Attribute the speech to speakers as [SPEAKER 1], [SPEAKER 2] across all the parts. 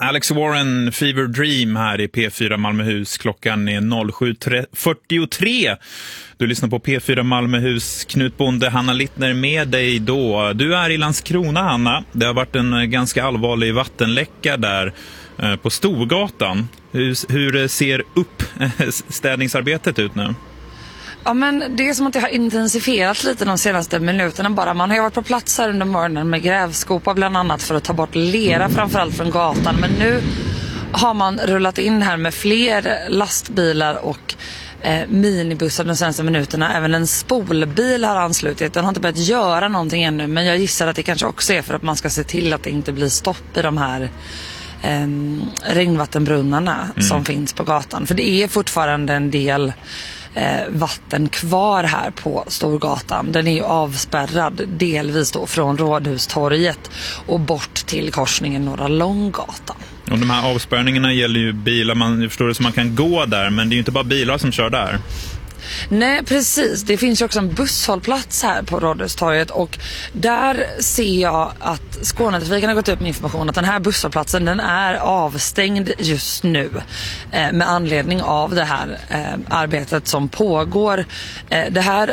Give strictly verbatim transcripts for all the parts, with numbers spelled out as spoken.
[SPEAKER 1] Alex Warren, Fever Dream här i P fyra Malmöhus. Klockan är sju fyrtiotre. Du lyssnar på P fyra Malmöhus. Knut Bonde, Hanna Littner med dig då. Du är i Landskrona, Hanna. Det har varit en ganska allvarlig vattenläcka där eh, på Storgatan. Hur, hur ser uppstädningsarbetet ut nu?
[SPEAKER 2] Ja, men det är som att det har intensifierat lite de senaste minuterna bara. Man har ju varit på plats här under morgonen med grävskopa bland annat för att ta bort lera framförallt från gatan. Men nu har man rullat in här med fler lastbilar och eh, minibussar de senaste minuterna. Även en spolbil har anslutit. Den har inte börjat göra någonting ännu, men jag gissar att det kanske också är för att man ska se till att det inte blir stopp i de här eh, regnvattenbrunnarna mm. som finns på gatan. För det är fortfarande en del Eh, vatten kvar här på Storgatan. Den är ju avspärrad delvis då från Rådhustorget och bort till korsningen Norra Långgatan.
[SPEAKER 1] Och de här avspärrningarna gäller ju bilar, man förstår det, så man kan gå där, men det är ju inte bara bilar som kör där.
[SPEAKER 2] Nej, precis. Det finns ju också en busshållplats här på Rådhustorget och där ser jag att Skånetrafiken har gått ut med information att den här busshållplatsen den är avstängd just nu eh, med anledning av det här eh, arbetet som pågår. Eh, det här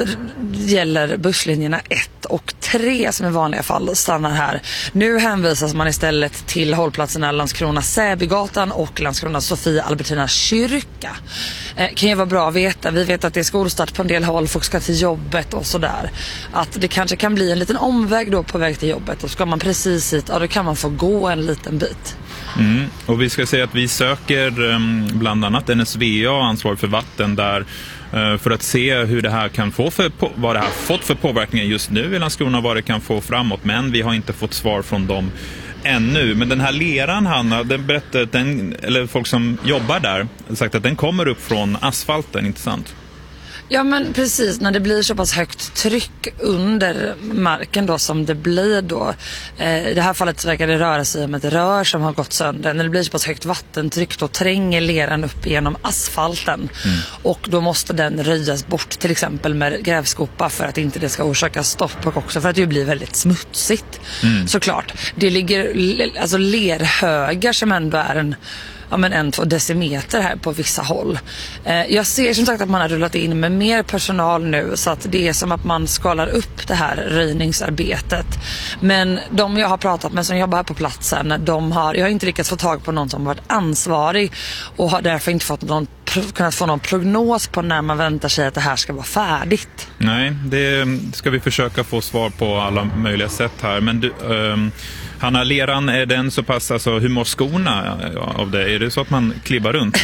[SPEAKER 2] gäller busslinjerna ett och tre som i vanliga fall stannar här. Nu hänvisas man istället till hållplatserna Landskrona Säbygatan och Landskrona Sofia Albertina kyrka. Eh, kan ju vara bra att veta. Vi vet att det är skolstart på en del håll, folk ska till jobbet och sådär. Att det kanske kan bli en liten omväg då på väg till jobbet och ska man precis hit, ja då kan man få gå en liten bit.
[SPEAKER 1] Mm. Och vi ska säga att vi söker um, bland annat N S V A ansvarig för vatten där uh, för att se hur det här kan få för, på, vad det här fått för påverkningar just nu i Landskrona, vad det kan få framåt, men vi har inte fått svar från dem ännu. Men den här leran, Hanna, den berättade, den, eller folk som jobbar där har sagt att den kommer upp från asfalten, inte sant?
[SPEAKER 2] Ja, men precis, när det blir så pass högt tryck under marken då som det blir då. Eh, I det här fallet verkar det röra sig om ett rör som har gått sönder. När det blir så pass högt vattentryck då tränger leran upp genom asfalten. Mm. Och då måste den röjas bort till exempel med grävskopa för att inte det ska orsaka stopp och också för att det blir väldigt smutsigt. Mm. Såklart. Det ligger alltså lerhögar som ändå är en ja, men en, två decimeter här på vissa håll. Eh, jag ser som sagt att man har rullat in med mer personal nu så att det är som att man skalar upp det här röjningsarbetet. Men de jag har pratat med som jobbar här på platsen, de har, jag har inte lyckats få tag på någon som har varit ansvarig och har därför inte fått någon, kunnat få någon prognos på när man väntar sig att det här ska vara färdigt.
[SPEAKER 1] Nej, det ska vi försöka få svar på alla möjliga sätt här. Men du, um, Hanna, leran, är den så pass, alltså, hur mår skorna av det? Är det så att man klibbar runt?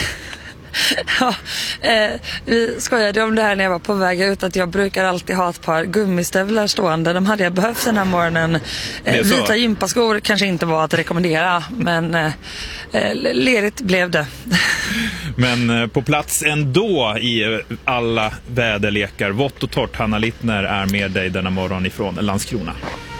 [SPEAKER 2] Ja, eh, vi skojade om det här när jag var på väg ut att jag brukar alltid ha ett par gummistövlar stående. De hade jag behövt den här morgonen. Eh, vita gympaskor kanske inte var att rekommendera, men eh, lerigt blev det.
[SPEAKER 1] Men eh, på plats ändå i alla väderlekar. Vått och torrt, Hanna Littner är med dig denna morgon ifrån Landskrona.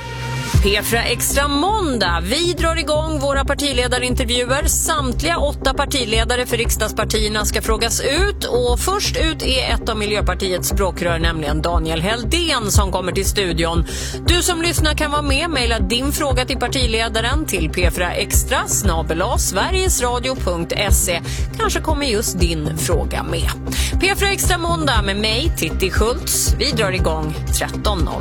[SPEAKER 3] P fyra Extra måndag. Vi drar igång våra partiledarintervjuer. Samtliga åtta partiledare för riksdagspartierna ska frågas ut. Och först ut är ett av Miljöpartiets språkrör, nämligen Daniel Heldén, som kommer till studion. Du som lyssnar kan vara med. Maila din fråga till partiledaren till p fyra extra snabel-a sverigesradio punkt se. Kanske kommer just din fråga med. P fyra Extra måndag med mig, Titti Schultz. Vi drar igång tretton noll.